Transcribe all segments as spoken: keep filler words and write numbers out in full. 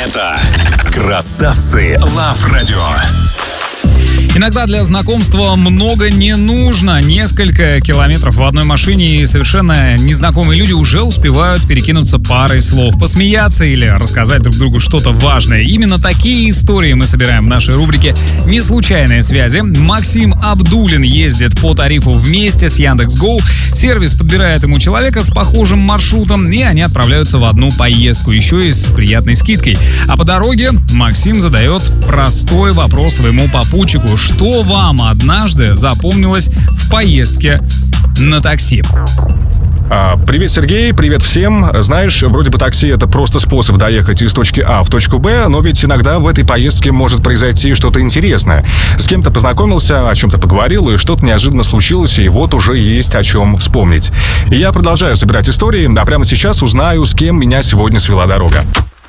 Это «Красавцы Лав Радио». Иногда для знакомства много не нужно. Несколько километров в одной машине, и совершенно незнакомые люди уже успевают перекинуться парой слов, посмеяться или рассказать друг другу что-то важное. Именно такие истории мы собираем в нашей рубрике «Неслучайные связи». Максим Абдулин ездит по тарифу вместе с Яндекс.Гоу. Сервис подбирает ему человека с похожим маршрутом, и они отправляются в одну поездку, еще и с приятной скидкой. А по дороге Максим задает простой вопрос своему попутчику: что вам однажды запомнилось в поездке на такси? Привет, Сергей, привет всем. Знаешь, вроде бы такси — это просто способ доехать из точки А в точку Б, но ведь иногда в этой поездке может произойти что-то интересное. С кем-то познакомился, о чем-то поговорил, и что-то неожиданно случилось, и вот уже есть о чем вспомнить. И я продолжаю собирать истории, а прямо сейчас узнаю, с кем меня сегодня свела дорога.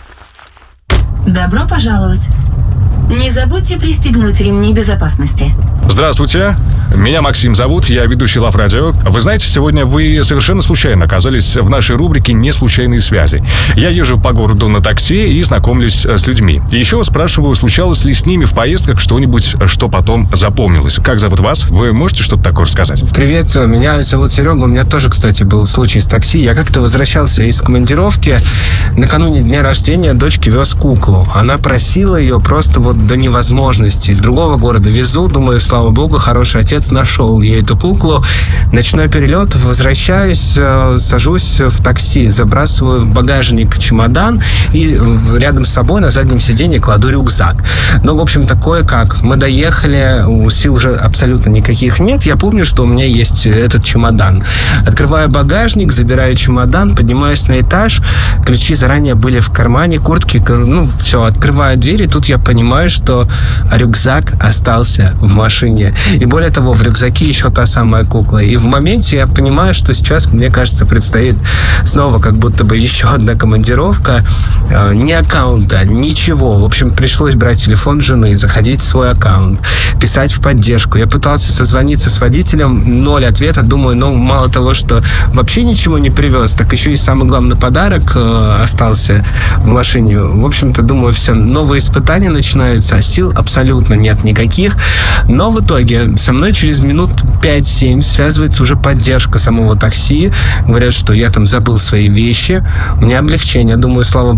Добро пожаловать. Не забудьте пристегнуть ремни безопасности. Здравствуйте, меня Максим зовут, я ведущий Лав Радио. Вы знаете, сегодня вы совершенно случайно оказались в нашей рубрике «Неслучайные связи». Я езжу по городу на такси и знакомлюсь с людьми. И еще спрашиваю, случалось ли с ними в поездках что-нибудь, что потом запомнилось. Как зовут вас? Вы можете что-то такое рассказать? Привет, меня зовут Серега. У меня тоже, кстати, был случай с такси. Я как-то возвращался из командировки. Накануне дня рождения дочке вез куклу. Она просила ее просто вот до невозможности. Из другого города везу, думаю, слава богу, хороший отец нашел ей эту куклу. Ночной перелет, возвращаюсь, сажусь в такси, забрасываю в багажник чемодан и рядом с собой на заднем сиденье кладу рюкзак. Ну, в общем, такое как. Мы доехали, сил уже абсолютно никаких нет. Я помню, что у меня есть этот чемодан. Открываю багажник, забираю чемодан, поднимаюсь на этаж. Ключи заранее были в кармане куртки. Ну, все, открываю дверь, и тут я понимаю, что рюкзак остался в машине. И более того, в рюкзаке еще та самая кукла. И в моменте я понимаю, что сейчас, мне кажется, предстоит снова как будто бы еще одна командировка. Э, ни аккаунта, ничего. В общем, пришлось брать телефон жены, заходить в свой аккаунт, писать в поддержку. Я пытался созвониться с водителем, ноль ответа. Думаю, ну, мало того, что вообще ничего не привез, так еще и самый главный подарок э, остался в машине. В общем-то, думаю, все, новые испытания начинаются, а сил абсолютно нет никаких. Но в итоге со мной через минут пять-семь связывается уже поддержка самого такси. Говорят, что я там забыл свои вещи. У меня облегчение. Думаю, слава